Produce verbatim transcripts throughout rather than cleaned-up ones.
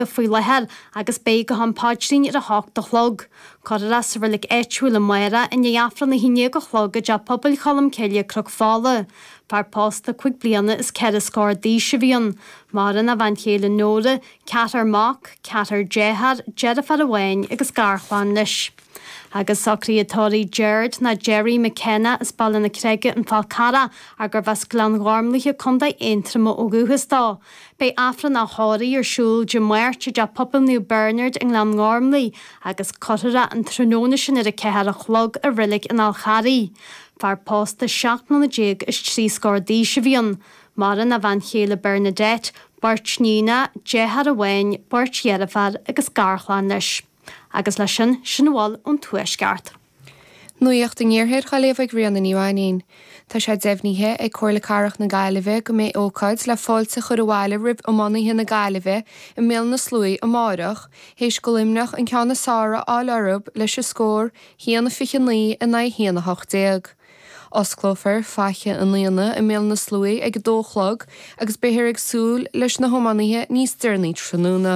faoi lethel agus bé go an páidtín ar a hácht do chlog. Corra sa bhfuil éitúil an maire in dheafran na híine go chlog a pobl chalam ceile crug fála. Par pásta chuig bliana is cead a scór díise bhíon. Maran a bhain chéile nóra, ceatar mach, ceatar déhad, jeadafar a bhain agus garchláin leis. Agus sacríatóirí Jared na Jerry McKenna is ballan na creige an Falcara a gur bheas glanghormlaithe chunda éintrama ó guhastá. Bei afran na háirí ar siúl de muirte de pobl New Bernard in Glanghormlaí agus corra an tróna sin ar a cethar a chlog a rilig in Alcharí. Far pósta seach na déag is trí scór díise bhíon. Maran a bhain chéile Bernadette, Bart Nína, Jehar a bhain, Bart Jearafar agus garchláin leis. Agus lei sin sin bháil ón tuaisceart. Nuíocht an gghearthair chaléomh ag rian na níomhaín. Tá sé deimhníthe ag cóirla carach na gaiileheh go mé ócáid le fáilte chur bháile rib ó manaithe na gaiileheh i mé na slúí ó máireach, hééis go limneach an ceanna sára á lerub leis a scór híana fichan lí in na híana hochtéag. Osclófar faiche an líana i mé na slúí ag dóchlog agus béthir ag súil leis na homanithe níos dearnaí tróna.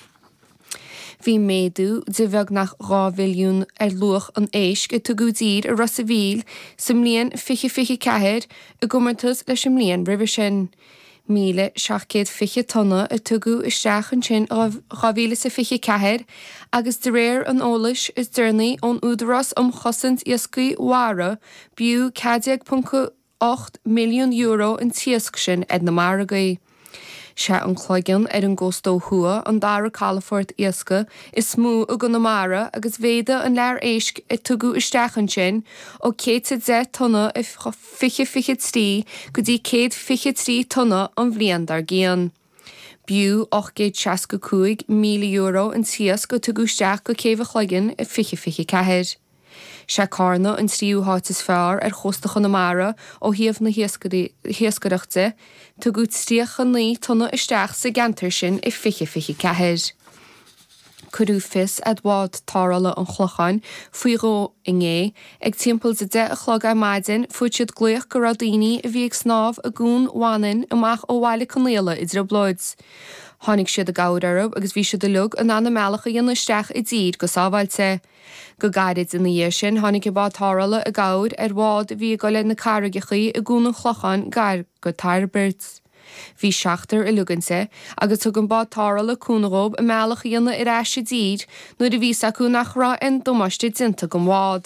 Bhí méadú de bheag nach rá bhiliún ar luach an éisc i tugu dír a Rosa Bhíl sa mlíon fiche fiche ceithir i gcumartas leis an mlíon ribh sin. Míle seachcéad fiche tonna i tugu isteach an sin rábhíle sa fiche ceithir agus de réir an ólais is dearnaí ón údarás am chosint iascaí mhara bíú céadaig pwnca ácht milliún euro in tíosc sin ed na maragaí. Se an chloigeann ar an ggóstó thua an dara Calafort iasca is smú a go na mara agus bhéide an leir éisc i tugu isteachan sin ó céad de tonna i fiche fiche trí go dtí céad fiche trí tonna an bhliain dar géan. Bíú ochcéad seasca cúig míle euro in tíos go tugu isteach go céimh chloigeann i fiche fiche ceithir. Se carna an tríú hátas fearr ar chóstach an na mara ó híomh na hiascadaachta, tu gút tríoch an lí tonna isteach sa gantar sin i fiche fiche ceithir. Curú fis a bhád tárala an chlochan faoi ró i ngé, ag timppel de de a chlog a maidin fuitiad gluoch go radíní a bhí ag snáb a gún bhhain amach ó bhhaile conléile idir a blóid. Tháinig siad a gáid arab agus bhí siad a lug an anna mealacha dhéana isteach i ddír go sábhailte. Go gairid in na dhé sin tháinig i bá tárala a gáid ar bhád bhí go le na caraigechaí a gún an chlochan gair go tarbert. Bhí seachtar i luganse agus tug an bá tárala cúnarób a mealacha dhéana i ráise dír nuair a bhí acu nach rá in domáiste dinta go mhád.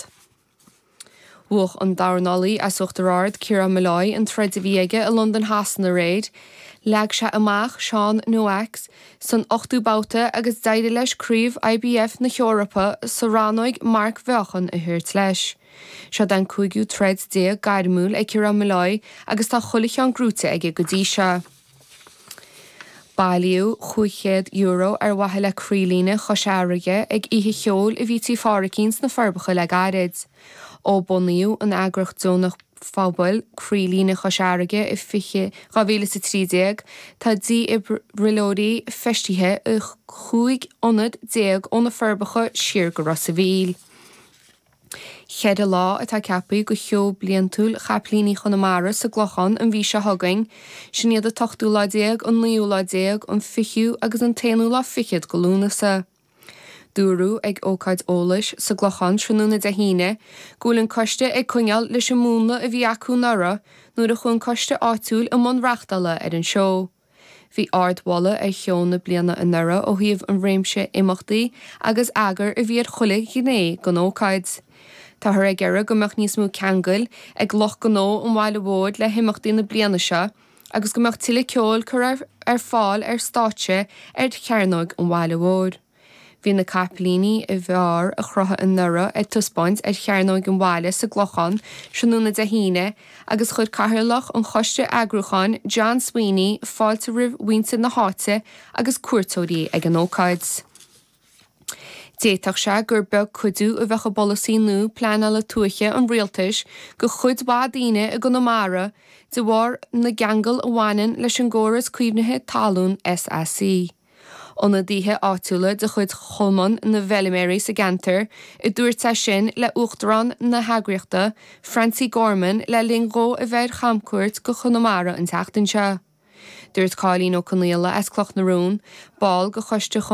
Bhuach an darnálaí a suchtarráid Ciara Malloy an treid a bhíige a London Hasan a réid, leag se amach Sean Noax san ochtú báta agus daide leis críomh I B F na Heorpa sa ránóig Mark Bheochan a thuirt leis. Se den cúigiú treid dé gairdmúil ag Ciara Malloy agus tá chualaich an grúte ag go dtí se. Bailiú chuichéad euro ar wathe le crílíne chosearige ag ihe cheol i bhí tí fáracíns na farbacha le gairid. Ó buníú an agracht dónach fábail crílíne chosearige i fiche rábhéle sa trídéag tá dí i rilóí festithe i chuig onad déag óna farbacha siar go Rosa Bhíl. Chead a lá atá ceapaí go cheo bliantúil chaplíní chunamara sa glochan an bhí se thugain, sin iad a tochtú lá déag an líú lá déag an fichiú agus an téanú lá fichiad go lúnasa. Dúrú ag ócaid ólais sa glochan tróna de híine, gúlann coiste ag cuineal leis an múna a bhí acu nara nuair a chun coiste áitiúil am man reachtala ar an seo. Bhí ardhála ag cheonna bliana an nara ó thaobh an réimse imachtaí agus agar a bhí ar chuala gné go ócaid. Tá thar ag geire gombeach níos mú ceangail ag loch go nó an bhaile bhód le himachtaí na bliana se, agus gombeach tuile ceol chur ar fáil ar stáitse ar chearnóig an bhaile bhód. Bhí na caplíní i bhear a chrotha an nura ag tuspáint ar chearnóig an bhaile sa glochan sinúna de híine agus chud caithirlach an choiste agrúchan John Sweeney fáilte rih uinte na háite agus cuairtóirí ag an ócaid. Déiteach se gur beag cuidú a bheitcha bolasí nú pleanal le tuaiche an rialtais go chud bá daine a go na mara de bhar na geangal a bhhainean leis an ggóras cuimhnithe talún S S C. Ona díthe áitiúla de chud chomán na Veliméry sa gantar i dúirte sin le uachtarán na hagriachta Francie Gorman le lingró a bheith chamcuirt go chunamara an teachtain se. Dúirt Cáilín Ó Connéala as cloch narún, ball go choiste